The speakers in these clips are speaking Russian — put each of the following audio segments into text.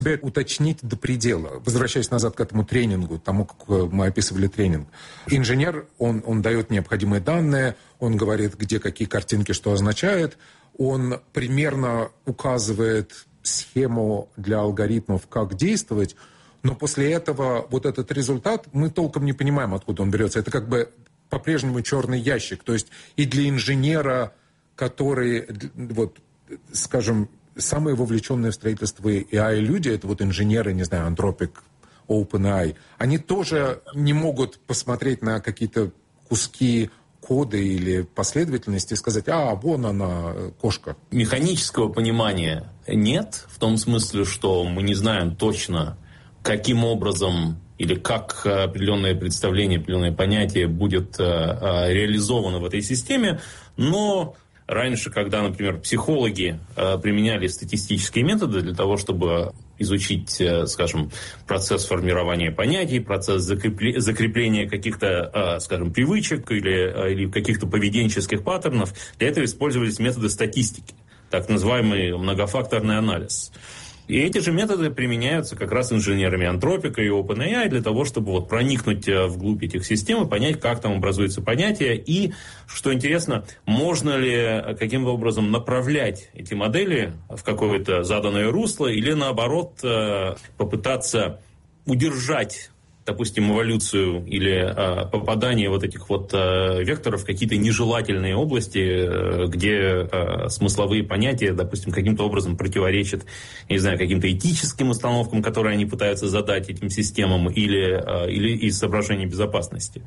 уточнить до предела. Возвращаясь назад к этому тренингу, тому, как мы описывали тренинг. Инженер, он дает необходимые данные, он говорит, где какие картинки что означает, он примерно указывает схему для алгоритмов, как действовать, но после этого вот этот результат мы толком не понимаем, откуда он берется. Это как бы по-прежнему черный ящик. То есть и для инженера, который, вот, скажем, самые вовлеченные в строительство AI люди, это вот инженеры, не знаю, Anthropic, OpenAI, они тоже не могут посмотреть на какие-то куски кода или последовательности и сказать, вон она, кошка. Механического понимания нет, в том смысле, что мы не знаем точно, каким образом или как определенное представление, определенное понятие будет реализовано в этой системе, но раньше, когда, например, психологи применяли статистические методы для того, чтобы изучить, скажем, процесс формирования понятий, процесс закрепления каких-то, скажем, привычек или каких-то поведенческих паттернов, для этого использовались методы статистики, так называемый многофакторный анализ. И эти же методы применяются как раз инженерами Anthropic и OpenAI для того, чтобы вот проникнуть вглубь этих систем и понять, как там образуется понятие. И, что интересно, можно ли каким-то образом направлять эти модели в какое-то заданное русло или, наоборот, попытаться удержать, допустим, эволюцию или попадание вот этих вот векторов в какие-то нежелательные области, где смысловые понятия, допустим, каким-то образом противоречат, не знаю, каким-то этическим установкам, которые они пытаются задать этим системам, или из соображений безопасности.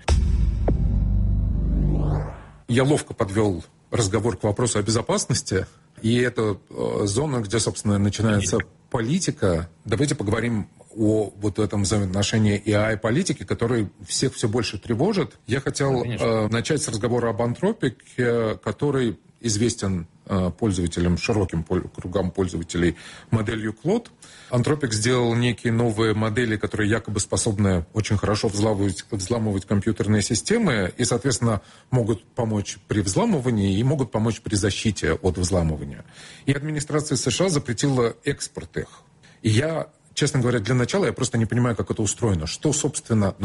Я ловко подвел разговор к вопросу о безопасности, и это зона, где, собственно, начинается политика. Давайте поговорим о вот этом взаимоотношении AI-политики, который всех все больше тревожит. Я хотел начать с разговора об Anthropic, который известен пользователям, широким кругам пользователей моделью Claude. Anthropic сделал некие новые модели, которые якобы способны очень хорошо взламывать компьютерные системы и, соответственно, могут помочь при взламывании и могут помочь при защите от взламывания. И администрация США запретила экспорт их. И я, честно говоря, для начала я просто не понимаю, как это устроено. Что, собственно,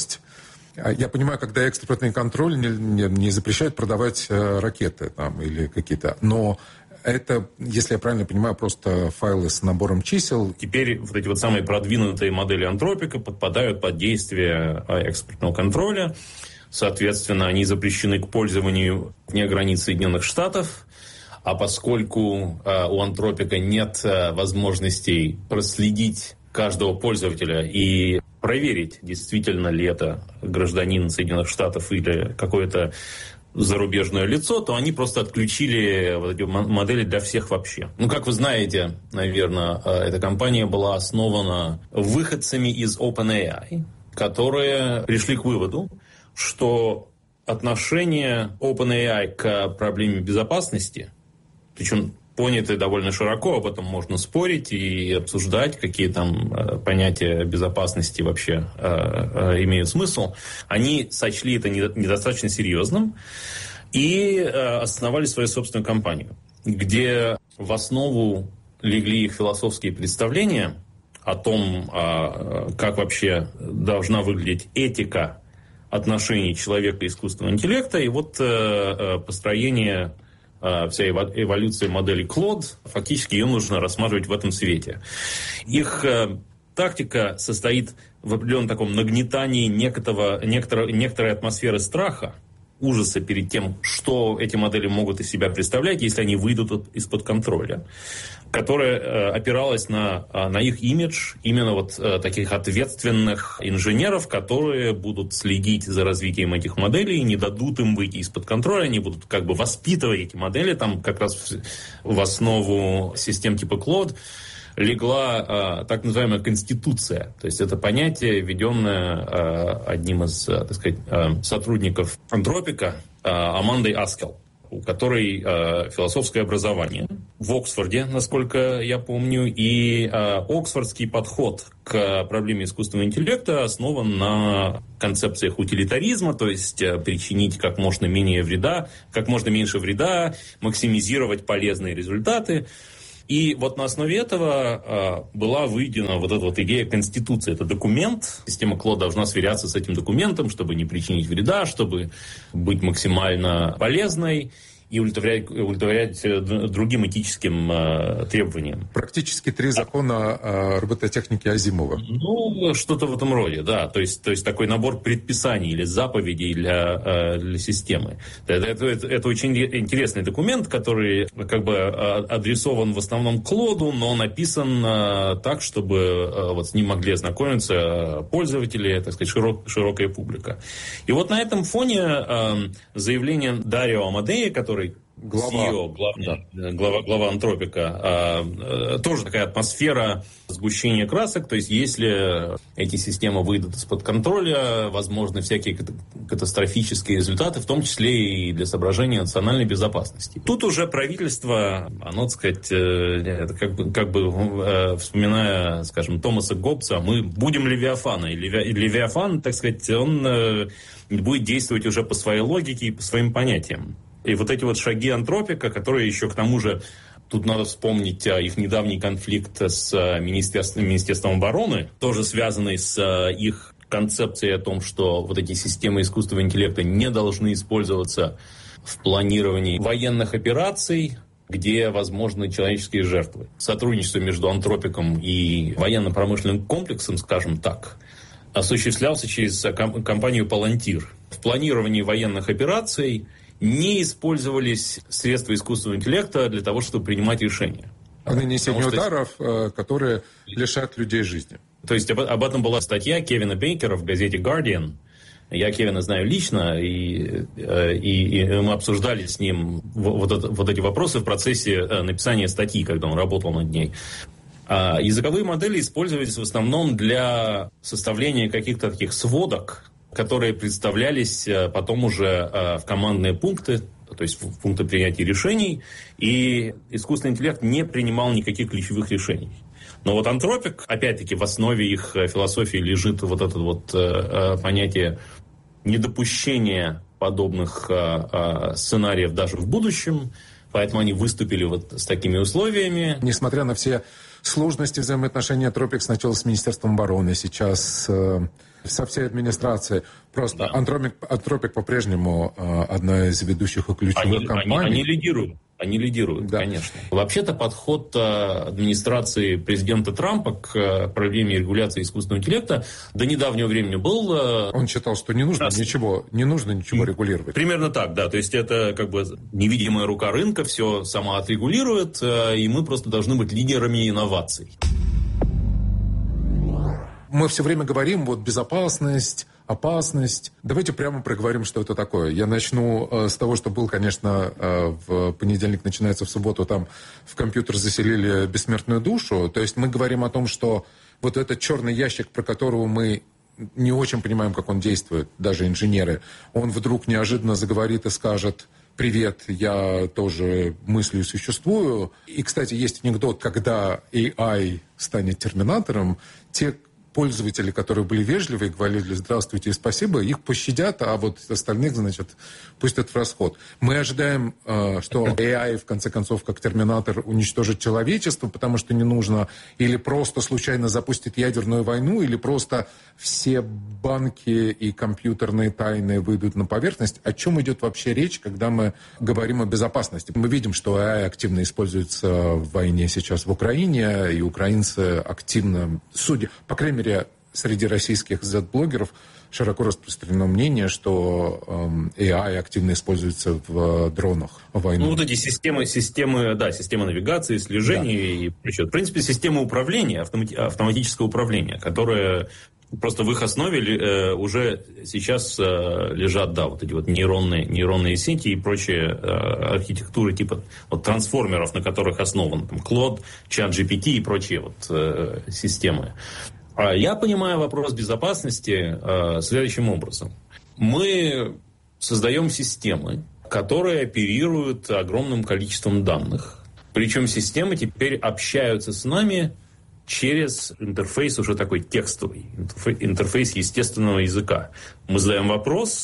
я понимаю, когда экспортный контроль не запрещает продавать ракеты там, или какие-то, но это, если я правильно понимаю, просто файлы с набором чисел. Теперь вот эти вот самые продвинутые модели Anthropic подпадают под действие экспортного контроля. Соответственно, они запрещены к пользованию вне границ Соединенных Штатов. А поскольку у Anthropic нет возможностей проследить каждого пользователя и проверить, действительно ли это гражданин Соединенных Штатов или какое-то зарубежное лицо, то они просто отключили вот эти модели для всех вообще. Как вы знаете, наверное, эта компания была основана выходцами из OpenAI, которые пришли к выводу, что отношение OpenAI к проблеме безопасности, причем поняты довольно широко, об этом можно спорить и обсуждать, какие там понятия безопасности вообще имеют смысл. Они сочли это недостаточно серьезным и основали свою собственную компанию, где в основу легли их философские представления о том, как вообще должна выглядеть этика отношений человека и искусственного интеллекта, и вот построение вся эволюция модели Claude, фактически ее нужно рассматривать в этом свете. Их тактика состоит в определенном таком нагнетании некоторой атмосферы страха, ужаса перед тем, что эти модели могут из себя представлять, если они выйдут из-под контроля, которая опиралась на их имидж именно вот таких ответственных инженеров, которые будут следить за развитием этих моделей, не дадут им выйти из-под контроля, они будут как бы воспитывать эти модели. Там как раз в основу систем типа Claude легла так называемая конституция. То есть это понятие, введенное одним из, так сказать, сотрудников Anthropic, Амандой Аскел, у которой философское образование в Оксфорде, насколько я помню, и оксфордский подход к проблеме искусственного интеллекта основан на концепциях утилитаризма, то есть причинить как можно меньше вреда, максимизировать полезные результаты. И вот на основе этого была выведена вот эта вот идея Конституции. Это документ, система Клод должна сверяться с этим документом, чтобы не причинить вреда, чтобы быть максимально полезной и удовлетворять другим этическим требованиям. Практически 3 закона робототехники Азимова. Ну, что-то в этом роде, да. То есть такой набор предписаний или заповедей для системы. Это очень интересный документ, который как бы адресован в основном Клоду, но написан так, чтобы вот с ним могли ознакомиться пользователи, так сказать, широкая публика. И вот на этом фоне заявление Дарио Амадеи, который CEO, глава Антропика, тоже такая атмосфера сгущения красок. То есть, если эти системы выйдут из-под контроля, возможны всякие катастрофические результаты, в том числе и для соображения национальной безопасности. Тут уже правительство, оно, так сказать, вспоминая, скажем, Томаса Гоббса, мы будем Левиафана. И Левиафан, так сказать, он будет действовать уже по своей логике и по своим понятиям. И вот эти вот шаги Антропика, которые еще к тому же, тут надо вспомнить их недавний конфликт с Министерством обороны, тоже связанный с их концепцией о том, что вот эти системы искусственного интеллекта не должны использоваться в планировании военных операций, где возможны человеческие жертвы. Сотрудничество между Антропиком и военно-промышленным комплексом, скажем так, осуществлялся через компанию Palantir. В планировании военных операций не использовались средства искусственного интеллекта для того, чтобы принимать решения. О нанесении ударов, которые лишат людей жизни. То есть об этом была статья Кевина Бейкера в газете Guardian. Я Кевина знаю лично, и мы обсуждали с ним вот эти вопросы в процессе написания статьи, когда он работал над ней. Языковые модели использовались в основном для составления каких-то таких сводок, которые представлялись потом уже в командные пункты, то есть в пункты принятия решений, и искусственный интеллект не принимал никаких ключевых решений. Но вот Антропик, опять-таки, в основе их философии лежит вот это вот понятие недопущения подобных сценариев даже в будущем, поэтому они выступили вот с такими условиями. Несмотря на все сложности взаимоотношений Антропик сначала с Министерством обороны, сейчас со всей администрацией. Просто да. Антропик по-прежнему одна из ведущих и ключевых компаний. Они лидируют, да. Конечно. Вообще-то подход администрации президента Трампа к проблеме регуляции искусственного интеллекта до недавнего времени был... Он считал, что не нужно ничего регулировать. Примерно так, да. То есть это как бы невидимая рука рынка все сама отрегулирует, и мы просто должны быть лидерами инноваций. Мы все время говорим, вот безопасность, опасность. Давайте прямо проговорим, что это такое. Я начну с того, что был, конечно, в понедельник, начинается в субботу, там в компьютер заселили бессмертную душу. То есть мы говорим о том, что вот этот черный ящик, про которого мы не очень понимаем, как он действует, даже инженеры, он вдруг неожиданно заговорит и скажет: «Привет, я тоже мыслю и существую». И, кстати, есть анекдот, когда AI станет терминатором, те пользователи, которые были вежливы и говорили «здравствуйте» и «спасибо», их пощадят, а вот остальных, значит, пустят в расход. Мы ожидаем, что AI, в конце концов, как терминатор, уничтожит человечество, потому что не нужно, или просто случайно запустит ядерную войну, или просто все банки и компьютерные тайны выйдут на поверхность. О чем идет вообще речь, когда мы говорим о безопасности? Мы видим, что AI активно используется в войне сейчас в Украине, и украинцы активно, судя, по крайней мере, среди российских Z-блогеров широко распространено мнение, что AI активно используется в дронах в войну. Ну, вот эти системы навигации, слежения и прочее. В принципе, система управления, автоматического управления, которая просто в их основе уже сейчас лежат, да, вот эти вот нейронные сети и прочие архитектуры типа вот трансформеров, на которых основан там Claude, ChatGPT и прочие вот системы. Я понимаю вопрос безопасности следующим образом. Мы создаем системы, которые оперируют огромным количеством данных. Причем системы теперь общаются с нами через интерфейс уже такой текстовый, интерфейс естественного языка. Мы задаем вопрос,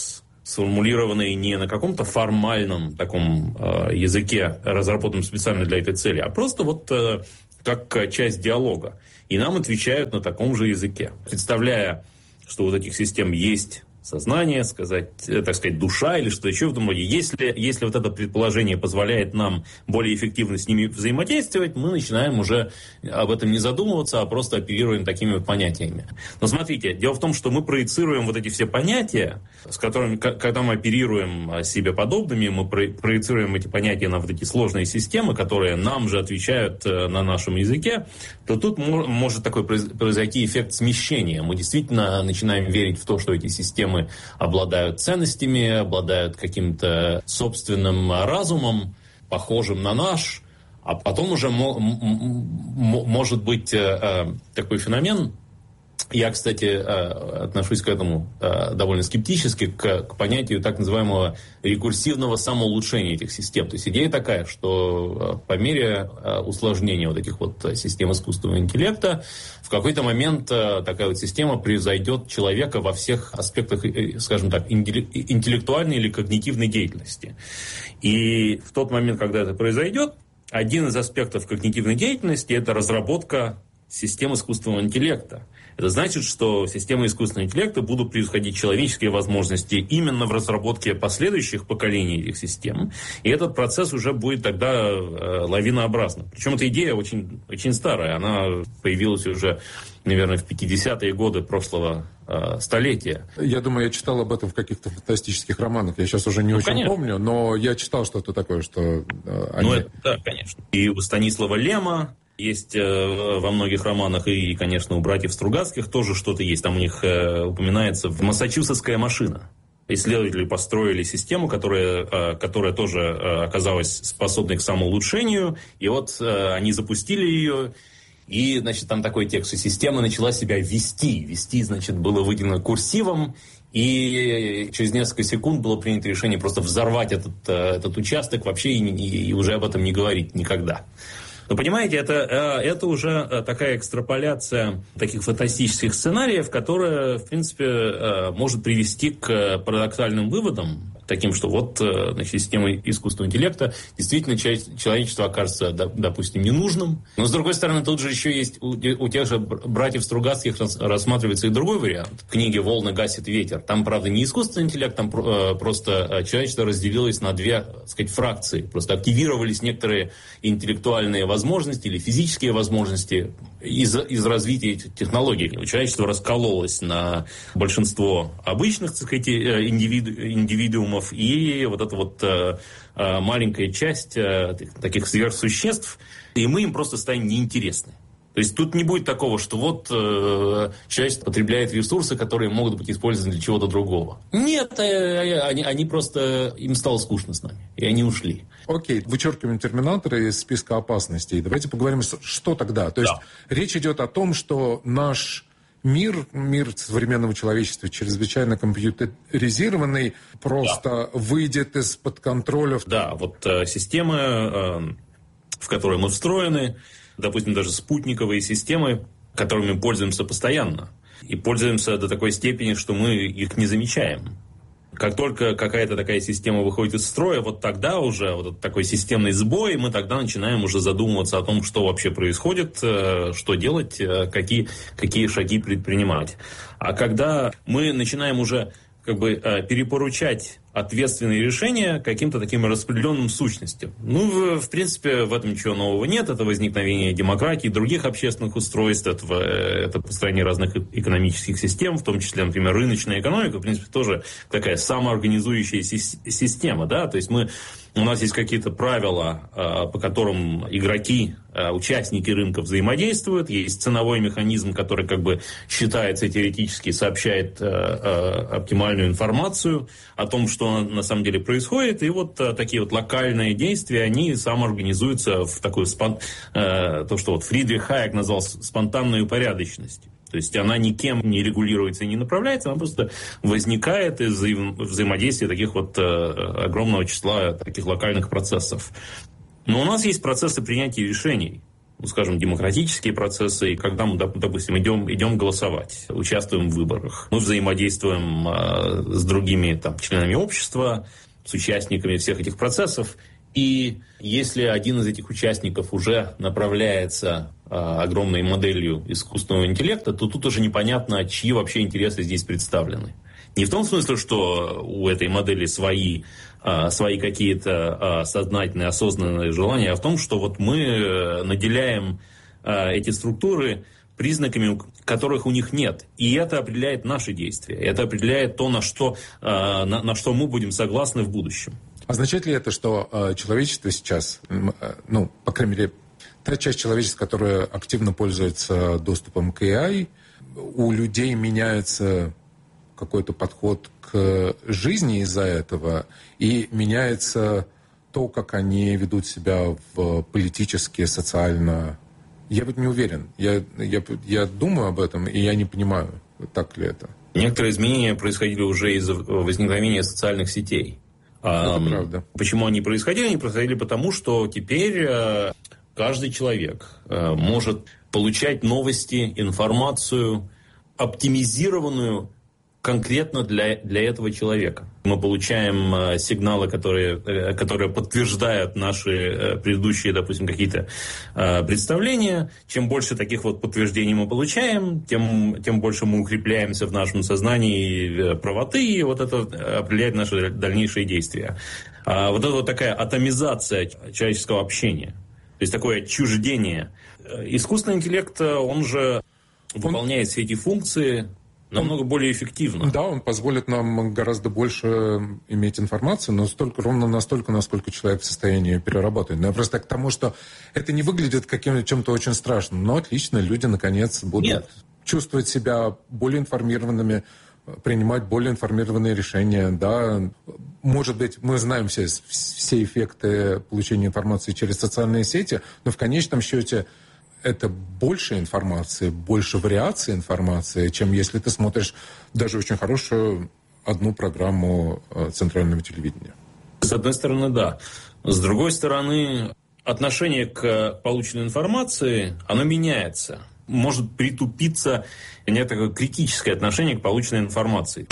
сформулированные не на каком-то формальном таком языке, разработанном специально для этой цели, а просто вот как часть диалога. И нам отвечают на таком же языке. Представляя, что у таких систем есть сознание, так сказать, душа или что еще в этом роде. Если вот это предположение позволяет нам более эффективно с ними взаимодействовать, мы начинаем уже об этом не задумываться, а просто оперируем такими вот понятиями. Но смотрите, дело в том, что мы проецируем вот эти все понятия, с которыми, когда мы оперируем себе подобными, мы проецируем эти понятия на вот эти сложные системы, которые нам же отвечают на нашем языке, то тут может такой произойти эффект смещения. Мы действительно начинаем верить в то, что эти системы обладают ценностями, обладают каким-то собственным разумом, похожим на наш, а потом уже может быть такой феномен. Я, кстати, отношусь к этому довольно скептически, к понятию так называемого рекурсивного самоулучшения этих систем. То есть идея такая, что по мере усложнения вот этих вот систем искусственного интеллекта в какой-то момент такая вот система превзойдет человека во всех аспектах, скажем так, интеллектуальной или когнитивной деятельности. И в тот момент, когда это произойдет, один из аспектов когнитивной деятельности – это разработка систем искусственного интеллекта. Это значит, что системы искусственного интеллекта будут превосходить человеческие возможности именно в разработке последующих поколений этих систем. И этот процесс уже будет тогда лавинообразным. Причем эта идея очень, очень старая. Она появилась уже, наверное, в 50-е годы прошлого столетия. Я думаю, я читал об этом в каких-то фантастических романах. Я сейчас уже не очень конечно. помню, но я читал что-то такое, что... Да, конечно. И у Станислава Лема есть во многих романах, и, конечно, у братьев Стругацких тоже что-то есть. Там у них упоминается «Массачусетская машина». Исследователи построили систему, которая тоже оказалась способной к самоулучшению. И вот они запустили ее. И, значит, там такой текст, что система начала себя вести. Вести, значит, было выделено курсивом. И через несколько секунд было принято решение просто взорвать этот участок вообще и уже об этом не говорить никогда. Но понимаете, это уже такая экстраполяция таких фантастических сценариев, которая, в принципе, может привести к парадоксальным выводам, таким, что вот, значит, система искусственного интеллекта действительно человечество окажется, допустим, ненужным. Но, с другой стороны, тут же еще есть у тех же братьев Стругацких рассматривается и другой вариант. В книге «Волны гасит ветер». Там, правда, не искусственный интеллект, там просто человечество разделилось на две, так сказать, фракции. Просто активировались некоторые интеллектуальные возможности или физические возможности из развития этих технологий. Человечество раскололось на большинство обычных, так сказать, индивидуумов и вот эта вот маленькая часть таких сверхсуществ, и мы им просто станем неинтересны. То есть тут не будет такого, что вот человечество потребляет ресурсы, которые могут быть использованы для чего-то другого. Нет, они просто, им стало скучно с нами, и они ушли. Окей, вычеркиваем терминаторы из списка опасностей. Давайте поговорим, что тогда. То есть речь идет о том, что наш мир современного человечества, чрезвычайно компьютеризированный, просто выйдет из-под контроля. Да, вот системы, в которые мы встроены, допустим, даже спутниковые системы, которыми пользуемся постоянно. И пользуемся до такой степени, что мы их не замечаем. Как только какая-то такая система выходит из строя, вот тогда уже вот такой системный сбой, мы тогда начинаем уже задумываться о том, что вообще происходит, что делать, какие шаги предпринимать. А когда мы начинаем уже как бы перепоручать ответственные решения каким-то таким распределенным сущностям. Ну, в принципе, в этом ничего нового нет. Это возникновение демократии, других общественных устройств, это построение разных экономических систем, в том числе, например, рыночная экономика, в принципе, тоже такая самоорганизующаяся система, да, то есть у нас есть какие-то правила, по которым игроки, участники рынка взаимодействуют, есть ценовой механизм, который как бы считается теоретически, сообщает оптимальную информацию о том, что на самом деле происходит, и вот такие вот локальные действия, они самоорганизуются в такую, то, что вот Фридрих Хайек назвал спонтанной упорядоченностью. То есть она никем не регулируется и не направляется, она просто возникает из взаимодействия таких вот огромного числа таких локальных процессов. Но у нас есть процессы принятия решений. скажем, демократические процессы, и когда мы, допустим, идем голосовать, участвуем в выборах, мы взаимодействуем с другими членами общества, с участниками всех этих процессов, и если один из этих участников уже направляется огромной моделью искусственного интеллекта, то тут уже непонятно, чьи вообще интересы здесь представлены. Не в том смысле, что у этой модели свои какие-то сознательные, осознанные желания, а в том, что вот мы наделяем эти структуры признаками, которых у них нет. И это определяет наши действия. Это определяет то, на что мы будем согласны в будущем. Означает ли это, что человечество сейчас, по крайней мере, та часть человечества, которая активно пользуется доступом к AI, у людей меняется какой-то подход к жизни из-за этого, и меняется то, как они ведут себя политически, социально? Я вот не уверен. Я думаю об этом, и я не понимаю, так ли это. Некоторые изменения происходили уже из-за возникновения социальных сетей. Это правда. Почему они происходили? Они происходили потому, что теперь каждый человек может получать новости, информацию, оптимизированную конкретно для этого человека. Мы получаем сигналы, которые подтверждают наши предыдущие, допустим, какие-то представления. Чем больше таких вот подтверждений мы получаем, тем больше мы укрепляемся в нашем сознании правоты, и вот это определяет наши дальнейшие действия. Вот это вот такая атомизация человеческого общения, то есть такое отчуждение. Искусственный интеллект, он же выполняет все эти функции намного более эффективно. Да, он позволит нам гораздо больше иметь информацию, но ровно настолько, насколько человек в состоянии ее перерабатывать. Но я просто к тому, что это не выглядит чем-то очень страшным. Но отлично, люди, наконец, будут чувствовать себя более информированными, принимать более информированные решения. Да. Может быть, мы знаем все эффекты получения информации через социальные сети, но в конечном счете это больше информации, больше вариаций информации, чем если ты смотришь даже очень хорошую одну программу центрального телевидения. С одной стороны, да. С другой стороны, отношение к полученной информации, оно меняется. Может притупиться некое критическое отношение к полученной информации.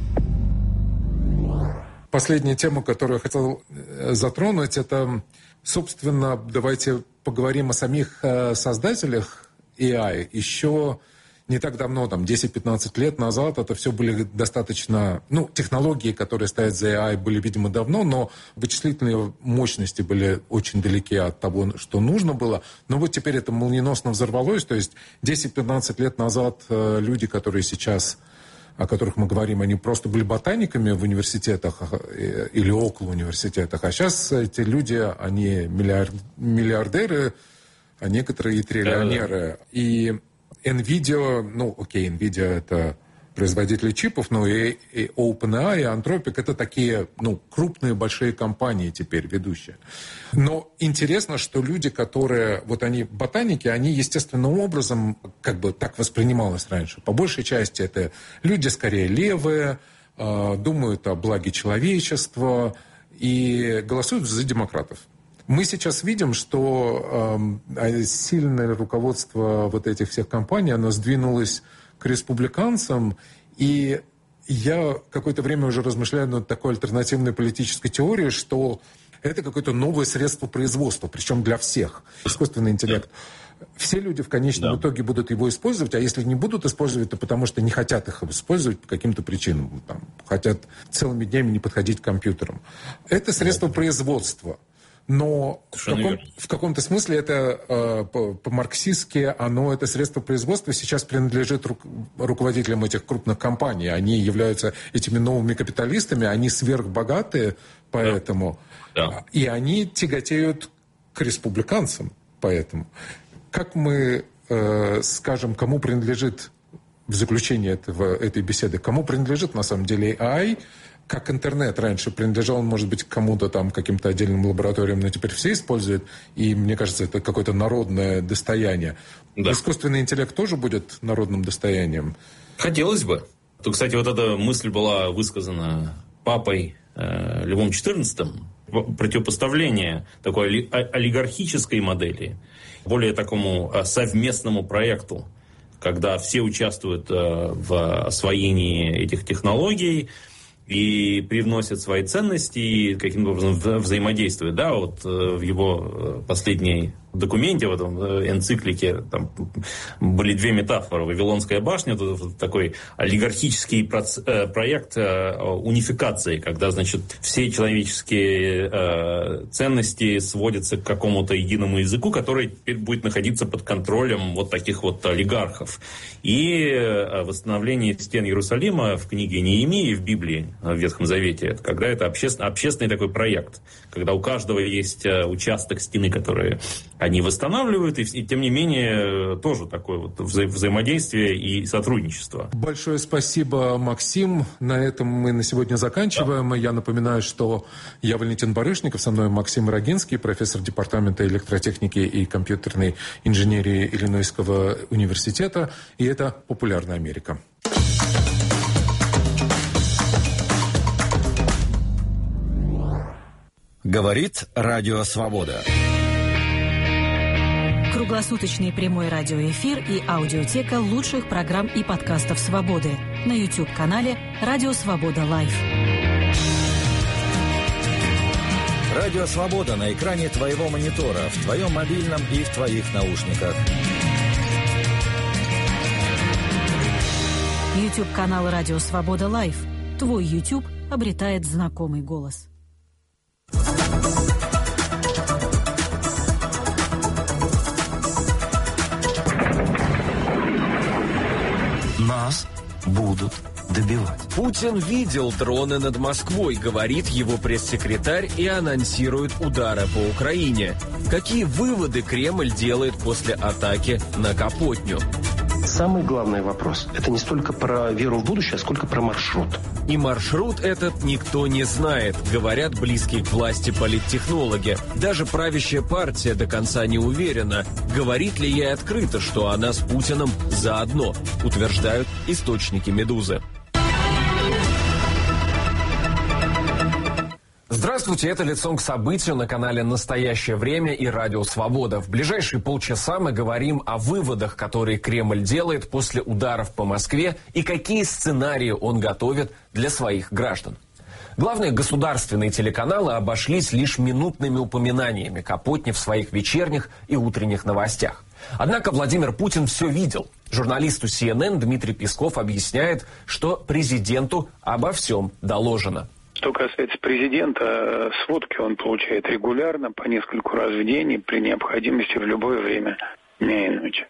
Последняя тема, которую я хотел затронуть, это, собственно, давайте поговорим о самих создателях AI. Еще не так давно, 10-15 лет назад, это все были достаточно... технологии, которые стоят за AI, были, видимо, давно, но вычислительные мощности были очень далеки от того, что нужно было. Но вот теперь это молниеносно взорвалось. То есть 10-15 лет назад люди, которые сейчас... о которых мы говорим, они просто были ботаниками в университетах или около университетах. А сейчас эти люди, они миллиардеры, а некоторые и триллионеры. И NVIDIA, NVIDIA это производители чипов, но и OpenAI, и Anthropic это такие, крупные большие компании теперь ведущие. Но интересно, что люди, которые, они ботаники, они естественным образом, так воспринималось раньше. По большей части это люди скорее левые, думают о благе человечества и голосуют за демократов. Мы сейчас видим, что сильное руководство этих всех компаний, оно сдвинулось к республиканцам, и я какое-то время уже размышляю над такой альтернативной политической теорией, что это какое-то новое средство производства, причем для всех. Искусственный интеллект. Все люди в конечном итоге будут его использовать, а если не будут использовать, то потому что не хотят их использовать по каким-то причинам. Хотят целыми днями не подходить к компьютерам. Это средство производства. Но в каком-то смысле это по-марксистски, это средство производства сейчас принадлежит руководителям этих крупных компаний. Они являются этими новыми капиталистами, они сверхбогатые, поэтому... Да. И они тяготеют к республиканцам, поэтому. Как мы скажем, кому принадлежит, в заключение этой беседы, кому принадлежит на самом деле AI, как интернет раньше принадлежал, он, может быть, кому-то каким-то отдельным лабораториям, но теперь все используют, и мне кажется, это какое-то народное достояние. Да. Искусственный интеллект тоже будет народным достоянием? Хотелось бы. Тут, кстати, эта мысль была высказана папой Львом XIV. противопоставление такой олигархической модели более такому совместному проекту, когда все участвуют в освоении этих технологий и привносят свои ценности и каким-то образом взаимодействуют. Да, вот в его последней документе, в этом энциклике, там были две метафоры. Вавилонская башня, это такой олигархический проект унификации, когда, значит, все человеческие ценности сводятся к какому-то единому языку, который теперь будет находиться под контролем вот таких вот олигархов. И восстановление стен Иерусалима в книге Неемии, в Библии, в Ветхом Завете, это когда это общественный такой проект, когда у каждого есть участок стены, который они восстанавливают, и тем не менее тоже такое вот взаимодействие и сотрудничество. Большое спасибо, Максим. На этом мы на сегодня заканчиваем. Да. Я напоминаю, что я Валентин Барышников, со мной Максим Рогинский, профессор департамента электротехники и компьютерной инженерии Иллинойского университета. И это «Популярная Америка». Говорит Радио Свобода. Круглосуточный прямой радиоэфир и аудиотека лучших программ и подкастов «Свободы» на YouTube-канале «Радио Свобода Лайв». Радио Свобода на экране твоего монитора, в твоем мобильном и в твоих наушниках. YouTube-канал «Радио Свобода Лайв». Твой YouTube обретает знакомый голос. Нас будут добивать. Путин видел дроны над Москвой, говорит его пресс-секретарь и анонсирует удары по Украине. Какие выводы Кремль делает после атаки на Капотню? Самый главный вопрос – это не столько про веру в будущее, сколько про маршрут. И маршрут этот никто не знает, говорят близкие к власти политтехнологи. Даже правящая партия до конца не уверена, говорит ли ей открыто, что она с Путиным заодно, утверждают источники «Медузы». Здравствуйте, это «Лицом к событию» на канале «Настоящее время» и «Радио Свобода». В ближайшие полчаса мы говорим о выводах, которые Кремль делает после ударов по Москве и какие сценарии он готовит для своих граждан. Главные государственные телеканалы обошлись лишь минутными упоминаниями Капотни в своих вечерних и утренних новостях. Однако Владимир Путин все видел. Журналисту CNN Дмитрий Песков объясняет, что президенту обо всем доложено. Что касается президента, сводки он получает регулярно, по нескольку раз в день и при необходимости в любое время дня и ночи.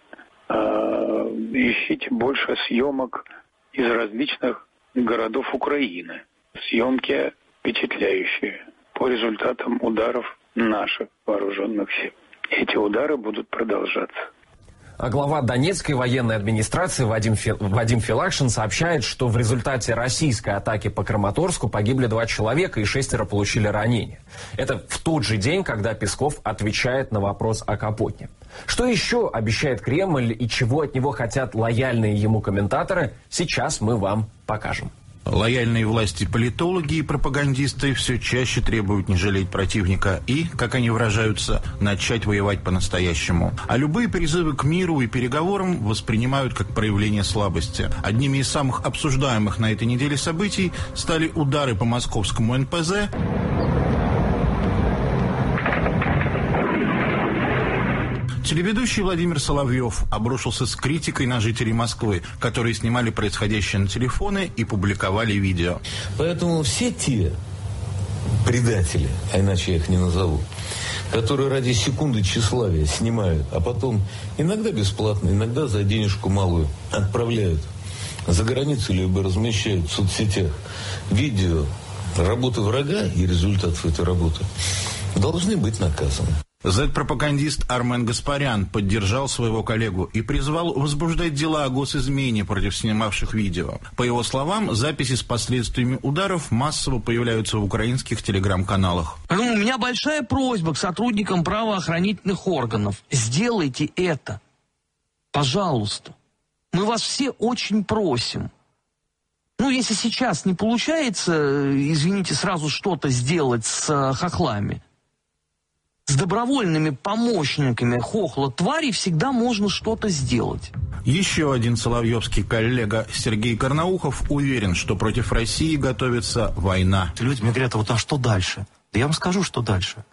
Ищите больше съемок из различных городов Украины. Съемки впечатляющие по результатам ударов наших вооруженных сил. Эти удары будут продолжаться. А глава Донецкой военной администрации Вадим Филакшин сообщает, что в результате российской атаки по Краматорску погибли 2 человека и 6 получили ранения. Это в тот же день, когда Песков отвечает на вопрос о Капотне. Что еще обещает Кремль и чего от него хотят лояльные ему комментаторы, сейчас мы вам покажем. Лояльные власти политологи и пропагандисты все чаще требуют не жалеть противника и, как они выражаются, начать воевать по-настоящему. А любые призывы к миру и переговорам воспринимают как проявление слабости. Одними из самых обсуждаемых на этой неделе событий стали удары по московскому НПЗ, телеведущий Владимир Соловьев обрушился с критикой на жителей Москвы, которые снимали происходящее на телефоны и публиковали видео. Поэтому все те предатели, а иначе я их не назову, которые ради секунды тщеславия снимают, а потом иногда бесплатно, иногда за денежку малую отправляют за границу либо размещают в соцсетях видео работы врага и результатов этой работы, должны быть наказаны. Зет-пропагандист Армен Гаспарян поддержал своего коллегу и призвал возбуждать дела о госизмене против снимавших видео. По его словам, записи с последствиями ударов массово появляются в украинских телеграм-каналах. У меня большая просьба к сотрудникам правоохранительных органов. Сделайте это. Пожалуйста. Мы вас все очень просим. Ну, если сейчас не получается, извините, сразу что-то сделать с хохлами, с добровольными помощниками хохла-твари всегда можно что-то сделать. Еще один соловьевский коллега Сергей Карнаухов уверен, что против России готовится война. Люди мне говорят, а что дальше? Да я вам скажу, что дальше.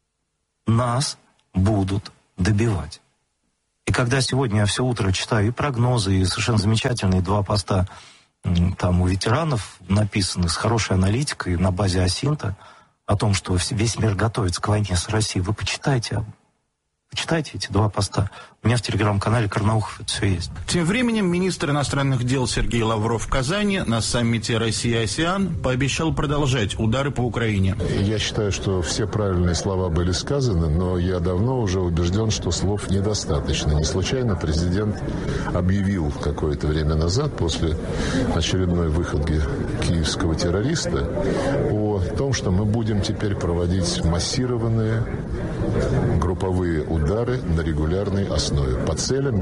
Нас будут добивать. И когда сегодня я все утро читаю и прогнозы, и совершенно замечательные 2 поста там у ветеранов, написанных с хорошей аналитикой на базе Асинта, о том, что весь мир готовится к войне с Россией, вы почитайте эти 2 поста. У меня в телеграм-канале Карнаухов это все есть. Тем временем министр иностранных дел Сергей Лавров в Казани на саммите Россия-АСЕАН пообещал продолжать удары по Украине. Я считаю, что все правильные слова были сказаны, но я давно уже убежден, что слов недостаточно. Не случайно президент объявил какое-то время назад, после очередной выходки киевского террориста, о том, что мы будем теперь проводить массированные групповые удары на регулярной основе, по целям,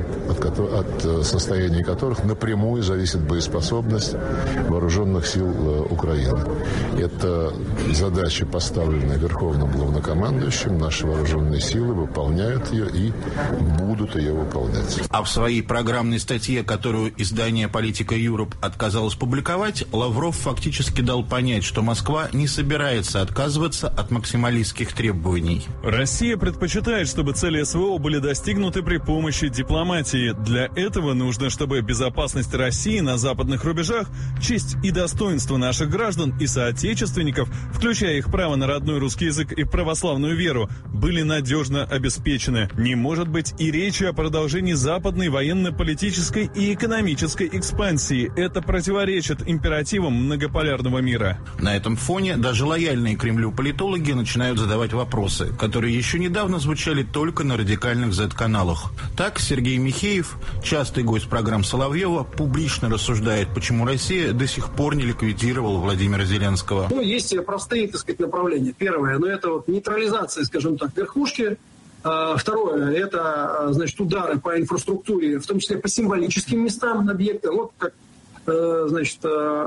от состояния которых напрямую зависит боеспособность вооруженных сил Украины. Это задача, поставленная Верховным Главнокомандующим. Наши вооруженные силы выполняют ее и будут ее выполнять. А в своей программной статье, которую издание «Политика Юроп» отказалось публиковать, Лавров фактически дал понять, что Москва не собирается отказываться от максималистских требований. Россия предпочитает, чтобы цели СВО были достигнуты при помощи дипломатии. Для этого нужно, чтобы безопасность России на западных рубежах, честь и достоинство наших граждан и соотечественников, включая их право на родной русский язык и православную веру, были надежно обеспечены. Не может быть и речи о продолжении западной военно-политической и экономической экспансии. Это противоречит императивам многополярного мира. На этом фоне даже лояльные Кремлю политологи начинают задавать вопросы, которые еще недавно звучали только на радикальных Z-каналах. Так, Сергей Михеев, частый гость программ Соловьева, публично рассуждает, почему Россия до сих пор не ликвидировала Владимира Зеленского. Есть простые, так сказать, направления. Первое, это нейтрализация, скажем так, верхушки. Второе, это, значит, удары по инфраструктуре, в том числе по символическим местам объекта. Вот как, значит,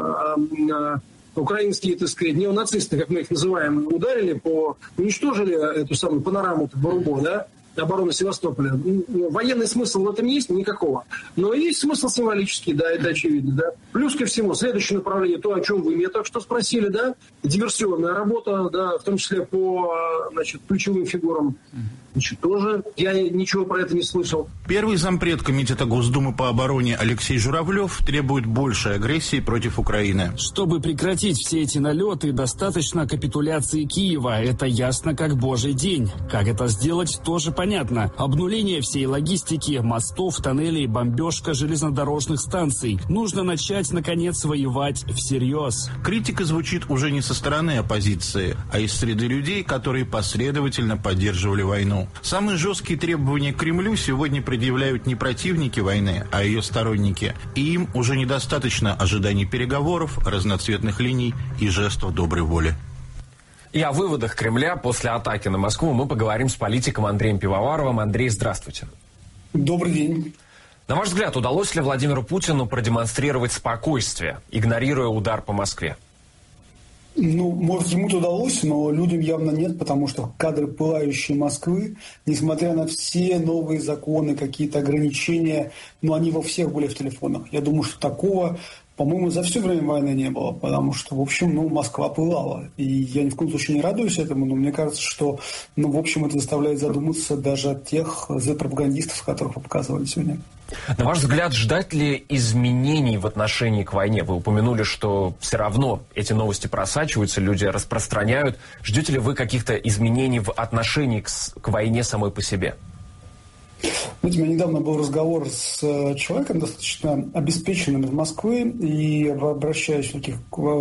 украинские, так сказать, неонацисты, как мы их называем, ударили, уничтожили эту самую панораму Барубо, да, обороны Севастополя. Военный смысл в этом есть? Никакого. Но есть смысл символический, да, это очевидно, да. Плюс ко всему, следующее направление, то, о чем вы меня только что спросили, да, диверсионная работа, да, в том числе по, значит, ключевым фигурам. Значит, тоже я ничего про это не слышал. Первый зампред Комитета Госдумы по обороне Алексей Журавлев требует большей агрессии против Украины. Чтобы прекратить все эти налеты, достаточно капитуляции Киева. Это ясно как божий день. Как это сделать, тоже понятно. Обнуление всей логистики, мостов, тоннелей, бомбежка железнодорожных станций. Нужно начать, наконец, воевать всерьез. Критика звучит уже не со стороны оппозиции, а из среды людей, которые последовательно поддерживали войну. Самые жесткие требования к Кремлю сегодня предъявляют не противники войны, а ее сторонники. И им уже недостаточно ожиданий переговоров, разноцветных линий и жестов доброй воли. И о выводах Кремля после атаки на Москву мы поговорим с политиком Андреем Пивоваровым. Андрей, здравствуйте. Добрый день. На ваш взгляд, удалось ли Владимиру Путину продемонстрировать спокойствие, игнорируя удар по Москве? Может, ему-то удалось, но людям явно нет, потому что кадры пылающей Москвы, несмотря на все новые законы, какие-то ограничения, они во всех были в телефонах. Я думаю, что такого, по-моему, за все время войны не было, потому что, в общем, Москва пылала. И я ни в коем случае не радуюсь этому, но мне кажется, что, в общем, это заставляет задуматься даже от тех Z-пропагандистов, которых вы показывали сегодня. На ваш взгляд, ждать ли изменений в отношении к войне? Вы упомянули, что все равно эти новости просачиваются, люди распространяют. Ждете ли вы каких-то изменений в отношении к войне самой по себе? Знаете, у меня недавно был разговор с человеком достаточно обеспеченным из Москвы, и обращаюсь к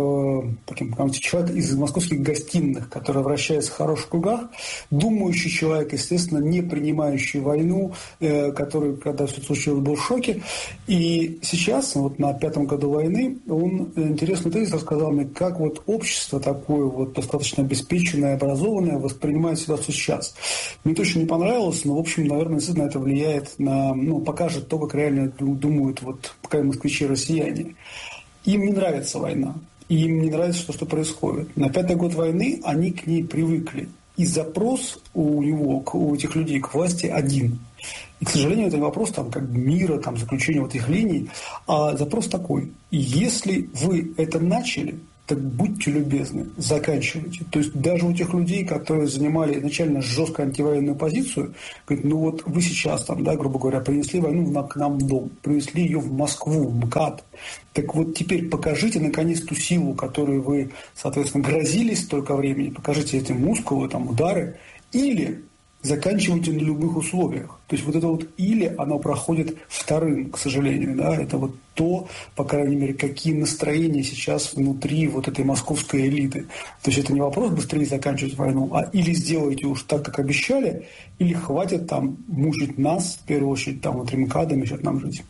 человек из московских гостиных, который вращается в хороших кругах, думающий человек, естественно, не принимающий войну, который, когда все случилось, был в шоке. И сейчас, на 5-м году войны, он интересный тезис рассказал мне, как общество такое достаточно обеспеченное, образованное воспринимает ситуацию сейчас. Мне точно не понравилось, но, в общем, наверное, действительно это влияет на, покажет то, как реально думают, пока москвичи и россияне. Им не нравится война. И им не нравится то, что происходит. На 5-й год войны они к ней привыкли. И запрос у этих людей к власти один. И, к сожалению, это не вопрос там, как мира, там, заключения вот этих линий, а запрос такой. И если вы это начали, так будьте любезны, заканчивайте. То есть даже у тех людей, которые занимали изначально жестко антивоенную позицию, говорят, ну вот вы сейчас, там, да, грубо говоря, принесли войну к нам в дом, принесли ее в Москву, в МКАД. Так вот теперь покажите, наконец, ту силу, которую вы, соответственно, грозились столько времени, покажите эти мускулы, там, удары, или заканчивайте на любых условиях. То есть вот это вот «или» оно проходит вторым, к сожалению. Да? Это вот то, по крайней мере, какие настроения сейчас внутри вот этой московской элиты. То есть это не вопрос быстрее заканчивать войну, а или сделайте уж так, как обещали, или хватит там мучить нас, в первую очередь, там вот МКАДом мешать нам жить.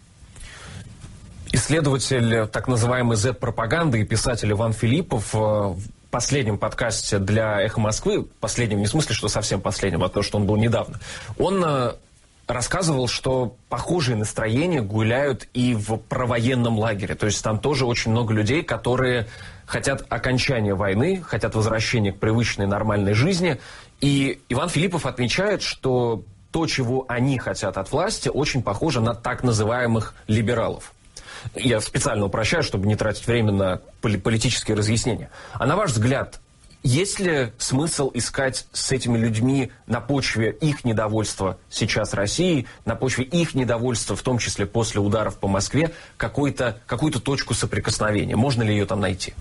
Исследователь так называемой Z-пропаганды и писатель Иван Филиппов в последнем подкасте для «Эхо Москвы», последнем не в смысле, что совсем последнем, а то, что он был недавно, он рассказывал, что похожие настроения гуляют и в провоенном лагере. То есть там тоже очень много людей, которые хотят окончания войны, хотят возвращения к привычной нормальной жизни. И Иван Филиппов отмечает, что то, чего они хотят от власти, очень похоже на так называемых либералов. Я специально упрощаю, чтобы не тратить время на политические разъяснения. А на ваш взгляд, есть ли смысл искать с этими людьми на почве их недовольства сейчас Россией, на почве их недовольства, в том числе после ударов по Москве, какую-то точку соприкосновения? Можно ли ее там найти?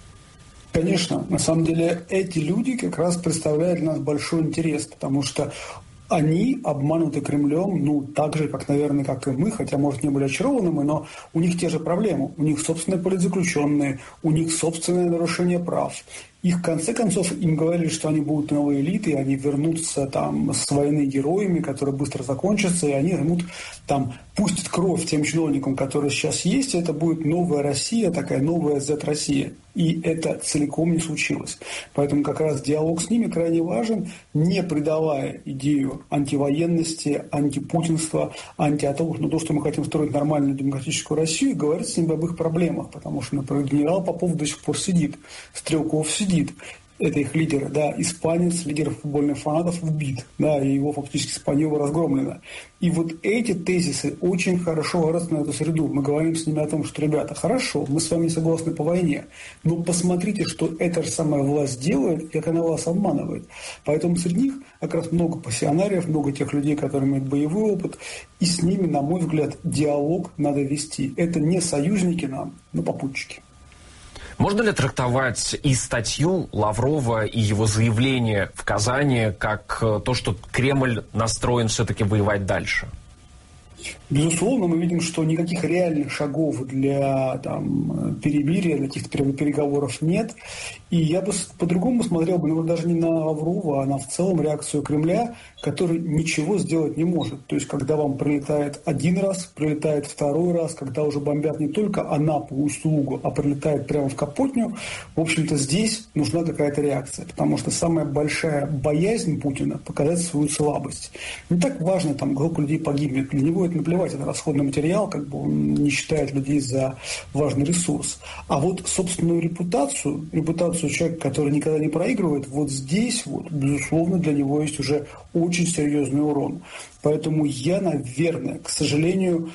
Конечно. На самом деле эти люди как раз представляют для нас большой интерес, потому что они обмануты Кремлем, ну, так же, как, наверное, как и мы, хотя, может, не были очарованными, но у них те же проблемы. У них собственные политзаключенные, у них собственное нарушение прав. И в конце концов им говорили, что они будут новой элитой, они вернутся там с войны героями, которые быстро закончатся, и они там пустят кровь тем чиновникам, которые сейчас есть, и это будет новая Россия, такая новая Z-Россия. И это целиком не случилось. Поэтому как раз диалог с ними крайне важен, не предавая идею антивоенности, антипутинства, то, что мы хотим строить нормальную демократическую Россию, и говорить с ними об их проблемах. Потому что, например, генерал Попов до сих пор сидит, Стрелков сидит. Это их лидеры, да, испанец, лидер футбольных фанатов убит, да, и его фактически Спаньола разгромлено. И вот эти тезисы очень хорошо говорят на эту среду. Мы говорим с ними о том, что, ребята, хорошо, мы с вами согласны по войне, но посмотрите, что эта же самая власть делает, как она вас обманывает. Поэтому среди них как раз много пассионариев, много тех людей, которые имеют боевой опыт, и с ними, на мой взгляд, диалог надо вести. Это не союзники нам, но попутчики. Можно ли трактовать и статью Лаврова, и его заявление в Казани как то, что Кремль настроен все-таки воевать дальше? Безусловно, мы видим, что никаких реальных шагов для перемирия, для каких-то переговоров нет. И я бы по-другому смотрел бы, даже не на Лаврова, а на в целом реакцию Кремля, который ничего сделать не может. То есть, когда вам прилетает один раз, прилетает второй раз, когда уже бомбят не только Анапу, Усть-Лугу, а прилетает прямо в Капотню, в общем-то, здесь нужна какая-то реакция. Потому что самая большая боязнь Путина – показать свою слабость. Не так важно, сколько людей погибнет. Для него это наплевать, это расходный материал, он не считает людей за важный ресурс. А вот собственную репутацию человека, который никогда не проигрывает, вот здесь, безусловно, для него есть уже очень серьезный урон. Поэтому я, наверное, к сожалению,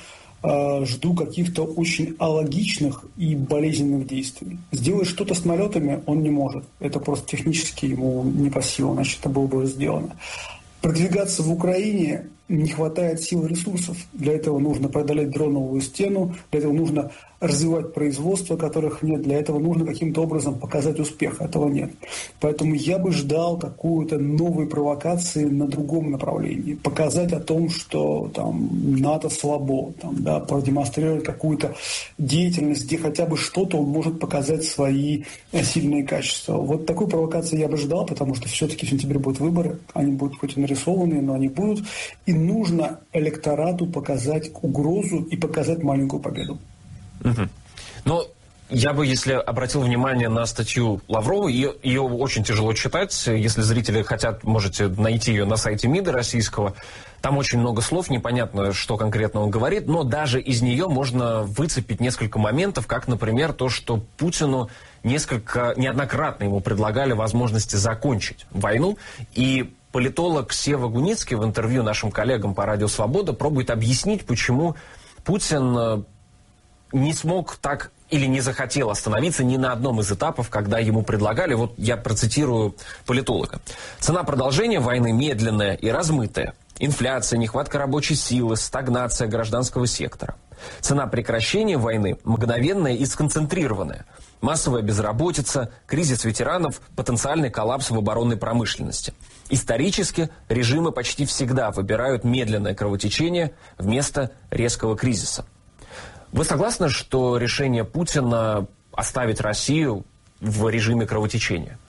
жду каких-то очень алогичных и болезненных действий. Сделать что-то с налетами он не может. Это просто технически ему не по силам, значит, это было бы сделано. Продвигаться в Украине не хватает сил и ресурсов. Для этого нужно преодолеть дроновую стену, для этого нужно развивать производство, которых нет, для этого нужно каким-то образом показать успех, этого нет. Поэтому я бы ждал какую-то новой провокации на другом направлении. Показать о том, что НАТО слабо, продемонстрировать какую-то деятельность, где хотя бы что-то он может показать свои сильные качества. Вот такой провокации я бы ждал, потому что все-таки в сентябре будут выборы, они будут хоть и нарисованные, но они будут. И нужно электорату показать угрозу и показать маленькую победу. Угу. Но Я бы, если обратил внимание на статью Лаврова, ее очень тяжело читать. Если зрители хотят, можете найти ее на сайте МИДа российского. Там очень много слов, непонятно, что конкретно он говорит, но даже из нее можно выцепить несколько моментов, как, например, то, что Путину неоднократно ему предлагали возможности закончить войну. И политолог Сева Гуницкий в интервью нашим коллегам по Радио Свобода пробует объяснить, почему Путин не смог так или не захотел остановиться ни на одном из этапов, когда ему предлагали, вот я процитирую политолога. Цена продолжения войны медленная и размытая. Инфляция, нехватка рабочей силы, стагнация гражданского сектора. Цена прекращения войны мгновенная и сконцентрированная. Массовая безработица, кризис ветеранов, потенциальный коллапс в оборонной промышленности. Исторически режимы почти всегда выбирают медленное кровотечение вместо резкого кризиса. Вы согласны, что решение Путина оставить Россию в режиме кровотечения?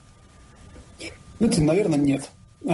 Знаете, наверное, нет.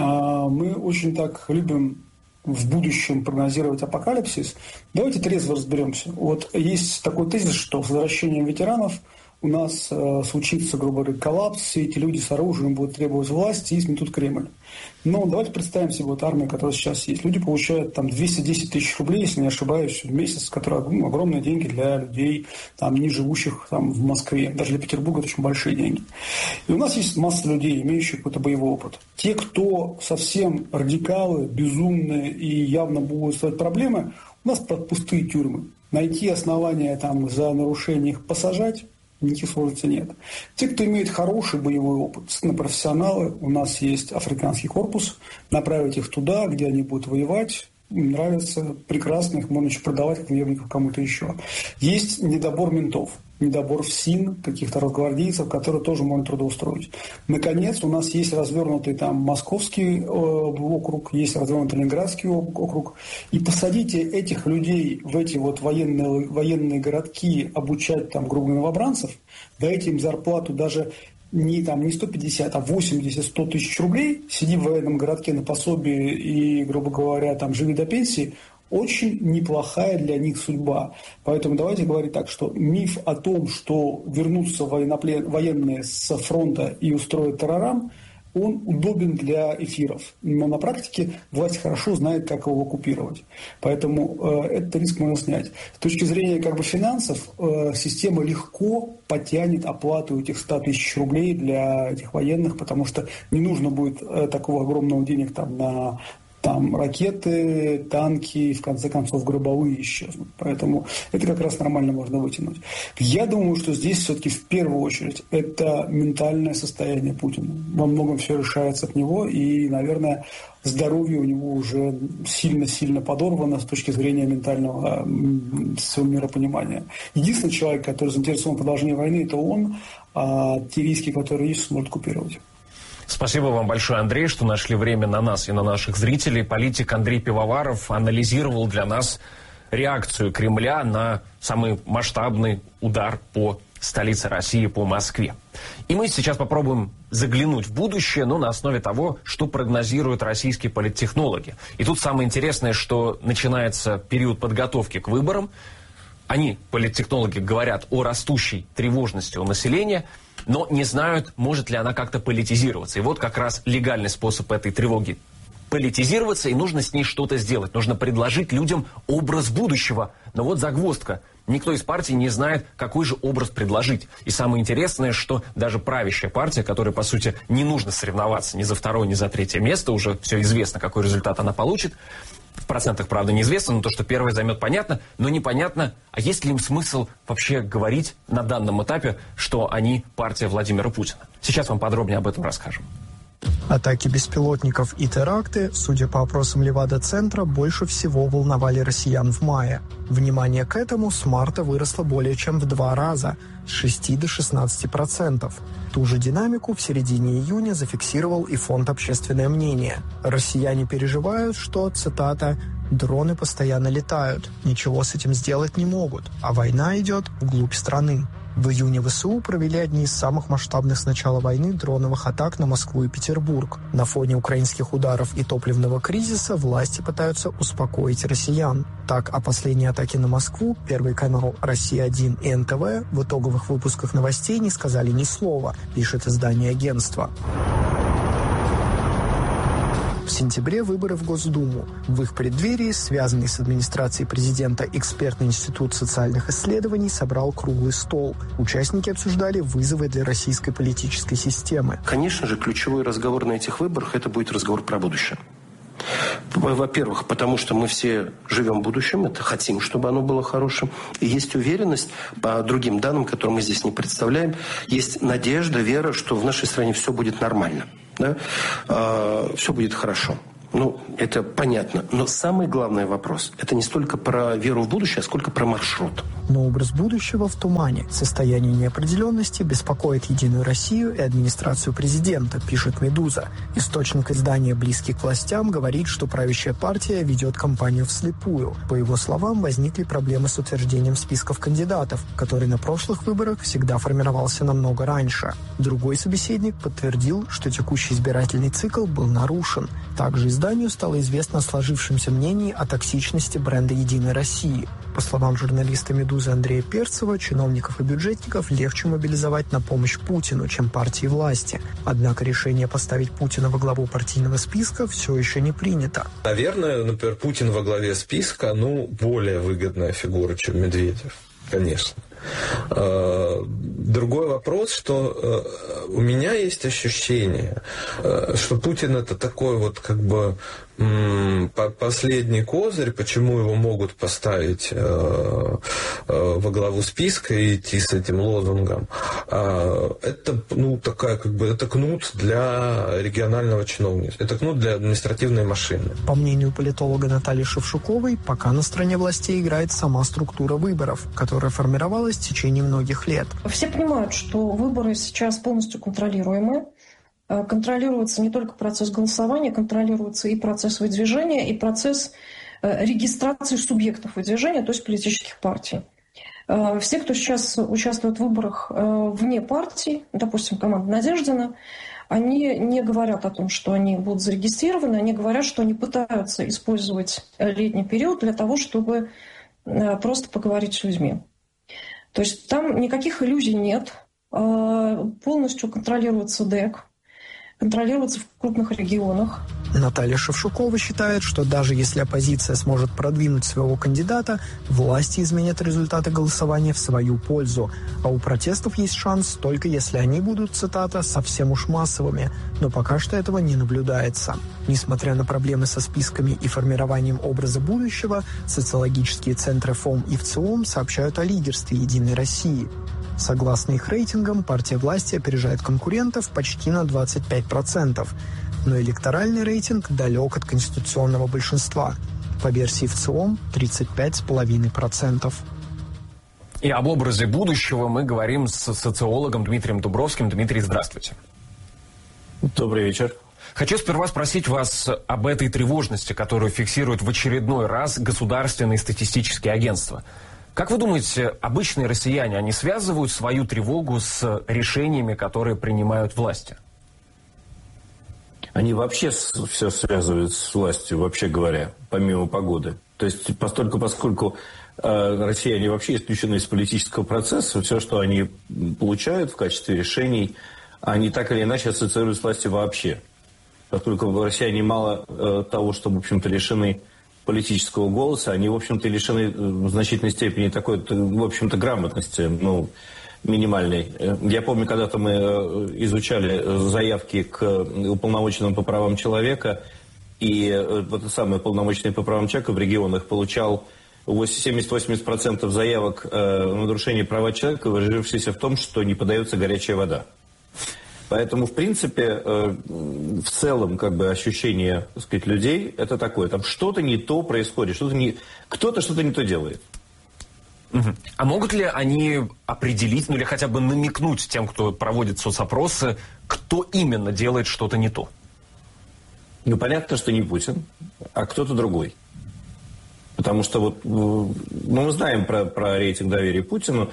Мы очень так любим в будущем прогнозировать апокалипсис. Давайте трезво разберемся. Вот есть такой тезис, что с возвращением ветеранов у нас случится, грубо говоря, коллапс, все эти люди с оружием будут требовать власти и сметут Кремль. Но давайте представим себе вот армию, которая сейчас есть. Люди получают там 210 тысяч рублей, если не ошибаюсь, в месяц, которые огромные деньги для людей, там, не живущих там, в Москве. Даже для Петербурга это очень большие деньги. И у нас есть масса людей, имеющих какой-то боевой опыт. Те, кто совсем радикалы, безумные и явно будут строить проблемы, у нас пустые тюрьмы. Найти основания там, за нарушение их посажать, никаких сложностей нет. Те, кто имеет хороший боевой опыт, профессионалы, у нас есть африканский корпус, направить их туда, где они будут воевать, им нравится, прекрасно, их можно еще продавать как наемников кому-то еще. Есть недобор ментов, недобор ФСИН, каких-то росгвардейцев, которые тоже можно трудоустроить. Наконец, у нас есть развернутый там Московский округ, есть развернутый Ленинградский округ. И посадите этих людей в эти вот военные городки, обучать там, грубо новобранцев, дайте им зарплату даже не 150, а 80-100 тысяч рублей, сиди в военном городке на пособии и, грубо говоря, там живи до пенсии, очень неплохая для них судьба. Поэтому давайте говорить так, что миф о том, что вернутся военные с фронта и устроят террорам, он удобен для эфиров. Но на практике власть хорошо знает, как его оккупировать. Поэтому этот риск можно снять. С точки зрения финансов, система легко потянет оплату этих 100 тысяч рублей для этих военных, потому что не нужно будет такого огромного денег на ракеты, танки и, в конце концов, гробовые исчезнут. Поэтому это как раз нормально можно вытянуть. Я думаю, что здесь все-таки в первую очередь это ментальное состояние Путина. Во многом все решается от него, и, наверное, здоровье у него уже сильно-сильно подорвано с точки зрения ментального своего миропонимания. Единственный человек, который заинтересован в продолжении войны, это он, а те риски, которые есть, сможет купировать. Спасибо вам большое, Андрей, что нашли время на нас и на наших зрителей. Политик Андрей Пивоваров анализировал для нас реакцию Кремля на самый масштабный удар по столице России, по Москве. И мы сейчас попробуем заглянуть в будущее, но на основе того, что прогнозируют российские политтехнологи. И тут самое интересное, что начинается период подготовки к выборам. Они, политтехнологи, говорят о растущей тревожности у населения, но не знают, может ли она как-то политизироваться. И вот как раз легальный способ этой тревоги политизироваться, и нужно с ней что-то сделать. Нужно предложить людям образ будущего. Но вот загвоздка. Никто из партий не знает, какой же образ предложить. И самое интересное, что даже правящая партия, которой, по сути, не нужно соревноваться ни за второе, ни за третье место, уже все известно, какой результат она получит. В процентах, правда, неизвестно, но то, что первое займет, понятно, но непонятно, а есть ли им смысл вообще говорить на данном этапе, что они партия Владимира Путина. Сейчас вам подробнее об этом расскажем. Атаки беспилотников и теракты, судя по опросам Левада-центра, больше всего волновали россиян в мае. Внимание к этому с марта выросло более чем в 2 раза, с 6 до 16%. Ту же динамику в середине июня зафиксировал и фонд «Общественное мнение». Россияне переживают, что, цитата, «дроны постоянно летают, ничего с этим сделать не могут, а война идет вглубь страны». В июне ВСУ провели одни из самых масштабных с начала войны дроновых атак на Москву и Петербург. На фоне украинских ударов и топливного кризиса власти пытаются успокоить россиян. Так, о последней атаке на Москву Первый канал, Россия-1 и НТВ в итоговых выпусках новостей не сказали ни слова, пишет издание агентства. В сентябре выборы в Госдуму. В их преддверии, связанный с администрацией президента экспертный институт социальных исследований собрал круглый стол. Участники обсуждали вызовы для российской политической системы. Конечно же, ключевой разговор на этих выборах – это будет разговор про будущее. Во-первых, потому что мы все живем в будущем, это хотим, чтобы оно было хорошим. И есть уверенность, по другим данным, которые мы здесь не представляем, есть надежда, вера, что в нашей стране все будет нормально. Да? Все будет хорошо. Ну, это понятно. Но самый главный вопрос – это не столько про веру в будущее, сколько про маршрут. Но образ будущего в тумане. Состояние неопределенности беспокоит Единую Россию и администрацию президента, пишет «Медуза». Источник издания, близкий к властям, говорит, что правящая партия ведет кампанию вслепую. По его словам, возникли проблемы с утверждением списков кандидатов, который на прошлых выборах всегда формировался намного раньше. Другой собеседник подтвердил, что текущий избирательный цикл был нарушен. Также изданию стало известно о сложившемся мнении о токсичности бренда «Единой России». По словам журналиста «Медузы» Андрея Перцева, чиновников и бюджетников легче мобилизовать на помощь Путину, чем партии власти. Однако решение поставить Путина во главу партийного списка все еще не принято. Наверное, например, Путин во главе списка, более выгодная фигура, чем Медведев, конечно. Другой вопрос, что у меня есть ощущение, что Путин это такой вот как бы последний козырь, почему его могут поставить во главу списка и идти с этим лозунгом. Это такая как бы это кнут для регионального чиновничества, это кнут для административной машины. По мнению политолога Натальи Шевчуковой, пока на стороне властей играет сама структура выборов, которая формировалась в течение многих лет. Все понимают, что выборы сейчас полностью контролируемы. Контролируется не только процесс голосования, контролируется и процесс выдвижения, и процесс регистрации субъектов выдвижения, то есть политических партий. Все, кто сейчас участвует в выборах вне партий, допустим, команда Надеждина, они не говорят о том, что они будут зарегистрированы, они говорят, что они пытаются использовать летний период для того, чтобы просто поговорить с людьми. То есть там никаких иллюзий нет, полностью контролируется ДЭК, контролируется в крупных регионах. Наталья Шевчукова считает, что даже если оппозиция сможет продвинуть своего кандидата, власти изменят результаты голосования в свою пользу. А у протестов есть шанс только если они будут, цитата, «совсем уж массовыми». Но пока что этого не наблюдается. Несмотря на проблемы со списками и формированием образа будущего, социологические центры ФОМ и ВЦИОМ сообщают о лидерстве «Единой России». Согласно их рейтингам, партия власти опережает конкурентов почти на 25%. Но электоральный рейтинг далек от конституционного большинства. По версии ВЦИОМ 35,5%. И об образе будущего мы говорим с социологом Дмитрием Дубровским. Дмитрий, здравствуйте. Добрый вечер. Хочу сперва спросить вас об этой тревожности, которую фиксирует в очередной раз государственные статистические агентства. Как вы думаете, обычные россияне, они связывают свою тревогу с решениями, которые принимают власти? Они вообще все связывают с властью, вообще говоря, помимо погоды. То есть, поскольку россияне вообще исключены из политического процесса, все, что они получают в качестве решений, они так или иначе ассоциируют с властью вообще. Поскольку россияне мало того, что, в общем-то, лишены политического голоса, они, в общем-то, лишены в значительной степени такой, в общем-то, грамотности, минимальной. Я помню, когда-то мы изучали заявки к уполномоченному по правам человека, и вот самый уполномоченный по правам человека в регионах получал 70-80% заявок на нарушение прав человека, выражившиеся в том, что не подается горячая вода. Поэтому, в принципе, в целом, как бы, ощущение, так сказать, людей, это такое, там что-то не то происходит, кто-то что-то не то делает. А могут ли они определить, или хотя бы намекнуть тем, кто проводит соцопросы, кто именно делает что-то не то? Понятно, что не Путин, а кто-то другой. Потому что мы знаем про рейтинг доверия Путину.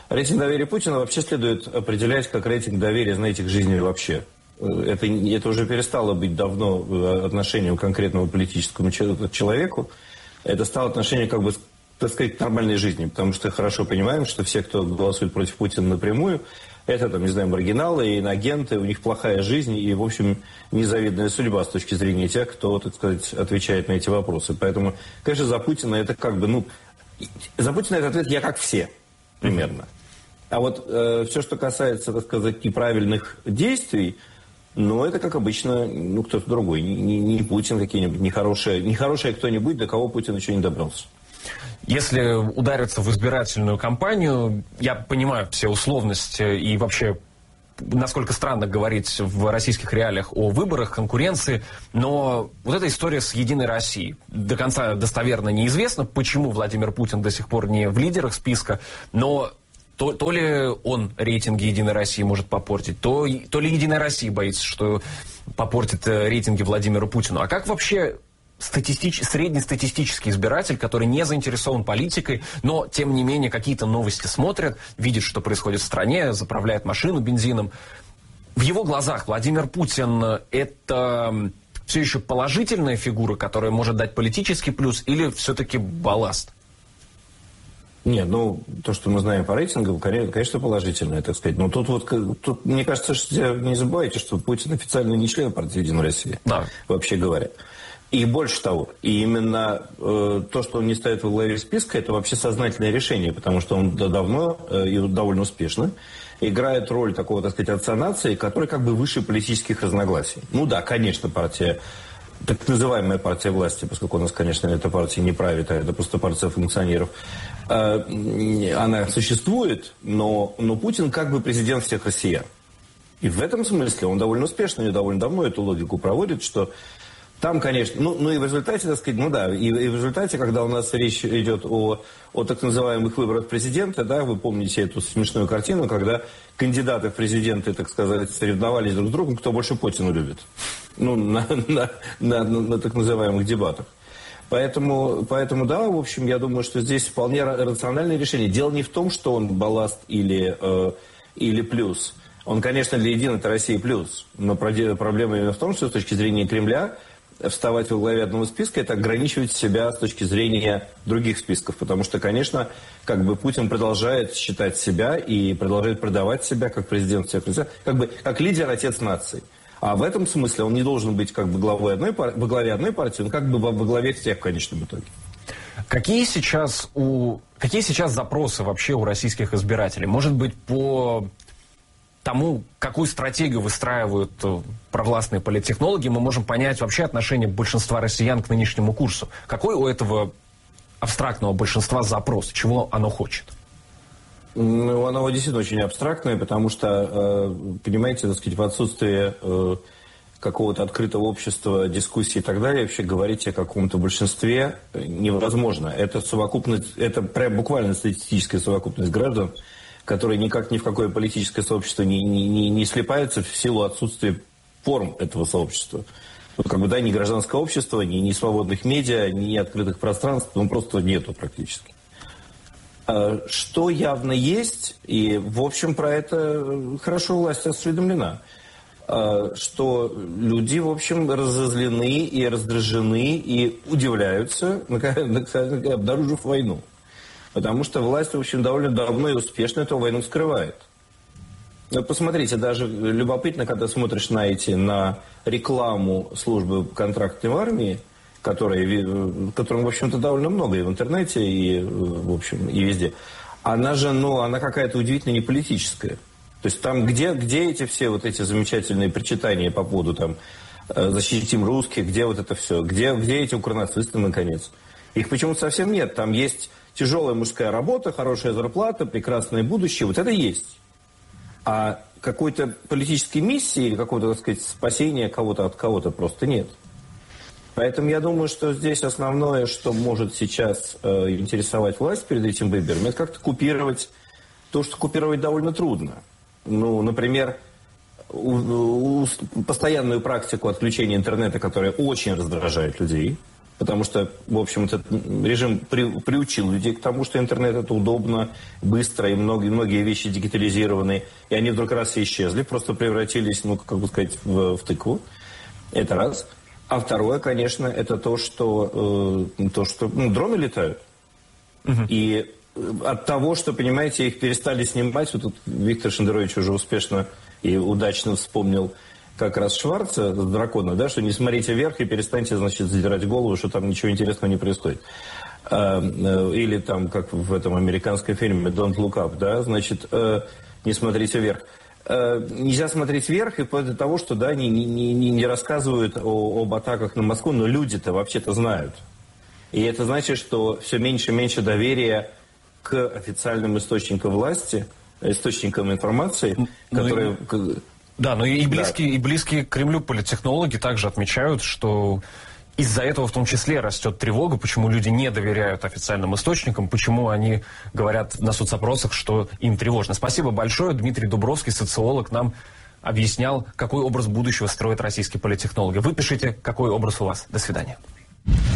Рейтинг доверия Путина вообще следует определять как рейтинг доверия, знаете, к жизни вообще. Это уже перестало быть давно отношением к конкретному политическому человеку. Это стало отношением, как бы, так сказать, к нормальной жизни. Потому что хорошо понимаем, что все, кто голосует против Путина напрямую, это, там, не знаю, маргиналы и иноагенты, у них плохая жизнь и, в общем, незавидная судьба с точки зрения тех, кто, так сказать, отвечает на эти вопросы. Поэтому, конечно, за Путина это как бы, за Путина этот ответ «я как все», примерно. А вот все, что касается, так сказать, неправильных действий, это, как обычно, кто-то другой, не Путин какие-нибудь, нехороший кто-нибудь, до кого Путин еще не добрался. Если удариться в избирательную кампанию, я понимаю все условности и вообще, насколько странно говорить в российских реалиях о выборах, конкуренции, но вот эта история с «Единой Россией». До конца достоверно неизвестно, почему Владимир Путин до сих пор не в лидерах списка, но то ли он рейтинги «Единой России» может попортить, то ли «Единая Россия» боится, что попортит рейтинги Владимиру Путину. А как вообще среднестатистический избиратель, который не заинтересован политикой, но, тем не менее, какие-то новости смотрит, видит, что происходит в стране, заправляет машину бензином. В его глазах Владимир Путин – это все еще положительная фигура, которая может дать политический плюс, или все-таки балласт? Нет, то, что мы знаем по рейтингу, конечно, положительное, так сказать. Но тут мне кажется, что не забывайте, что Путин официально не член партии «Единая Россия», вообще говоря. И больше того, и именно то, что он не ставит во главе списка, это вообще сознательное решение, потому что он давно и довольно успешно играет роль такого, так сказать, отца нации, который как бы выше политических разногласий. Конечно, партия, так называемая партия власти, поскольку у нас, конечно, эта партия не правит, а это просто партия функционеров, она существует, но Путин как бы президент всех россиян. И в этом смысле он довольно успешно и довольно давно эту логику проводит, что там, конечно, и в результате, так сказать, и в результате, когда у нас речь идет о так называемых выборах президента, вы помните эту смешную картину, когда кандидаты в президенты, так сказать, соревновались друг с другом, кто больше Путина любит. На так называемых дебатах. Поэтому, да, в общем, я думаю, что здесь вполне рациональное решение. Дело не в том, что он балласт или плюс. Он, конечно, для «Единой России» плюс. Но проблема именно в том, что с точки зрения Кремля вставать во главе одного списка – это ограничивать себя с точки зрения других списков. Потому что, конечно, как бы Путин продолжает считать себя и продолжает продавать себя как президент всех россиян, как лидер, отец нации. А в этом смысле он не должен быть как бы во главе одной партии, он как бы во главе всех в конечном итоге. Какие сейчас запросы вообще у российских избирателей? Может быть, по тому, какую стратегию выстраивают провластные политтехнологи, мы можем понять вообще отношение большинства россиян к нынешнему курсу. Какой у этого абстрактного большинства запрос? Чего оно хочет? Оно действительно очень абстрактное, потому что, понимаете, так сказать, в отсутствии какого-то открытого общества, дискуссии и так далее, вообще говорить о каком-то большинстве невозможно. Это совокупность, это прям буквально статистическая совокупность граждан, которые никак ни в какое политическое сообщество не слипаются в силу отсутствия форм этого сообщества. Ни гражданского общества, ни свободных медиа, ни открытых пространств, просто нету практически. Что явно есть, и, в общем, про это хорошо власть осведомлена, что люди, в общем, разозлены и раздражены и удивляются, обнаружив войну. Потому что власть, в общем, довольно давно и успешно эту войну скрывает. Посмотрите, даже любопытно, когда смотришь на рекламу службы контрактной в армии, которым, в общем-то, довольно много и в интернете, и, в общем, и везде. Она же, она какая-то удивительно неполитическая. То есть там, где эти все вот эти замечательные причитания по поводу там «защитим русских», где вот это все, где эти укронацисты, наконец? Их почему-то совсем нет. Там есть тяжелая мужская работа, хорошая зарплата, прекрасное будущее. Вот это есть. А какой-то политической миссии или какого-то, так сказать, спасения кого-то от кого-то просто нет. Поэтому я думаю, что здесь основное, что может сейчас интересовать власть перед этим выбором, это как-то купировать то, что купировать довольно трудно. Например, постоянную практику отключения интернета, которая очень раздражает людей. Потому что, в общем, этот режим приучил людей к тому, что интернет это удобно, быстро, и многие вещи дигитализированы. И они вдруг раз и исчезли, просто превратились, в тыкву. Это раз. А второе, конечно, это то, что дроны летают. И от того, что, понимаете, их перестали снимать, вот тут Виктор Шендерович уже успешно и удачно вспомнил как раз Шварца, дракона, да, что не смотрите вверх и перестаньте, задирать голову, что там ничего интересного не происходит. Или там, как в этом американском фильме «Don't Look Up», да, не смотрите вверх. Нельзя смотреть вверх и вплоть до того, что, да, не рассказывают об атаках на Москву, но люди-то вообще-то знают. И это значит, что все меньше и меньше доверия к официальным источникам власти, источникам информации, которые... Да, но и близкие к Кремлю политтехнологи также отмечают, что из-за этого в том числе растет тревога, почему люди не доверяют официальным источникам, почему они говорят на соцопросах, что им тревожно. Спасибо большое. Дмитрий Дубровский, социолог, нам объяснял, какой образ будущего строят российские политтехнологи. Вы пишите, какой образ у вас. До свидания.